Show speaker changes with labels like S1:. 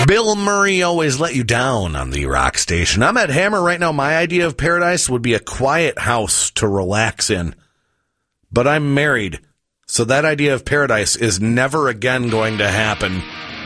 S1: Bill Murray always let you down on the rock station. I'm at Hammer right now. My idea of paradise would be a quiet house to relax in. But I'm married, so that idea of paradise is never again going to happen.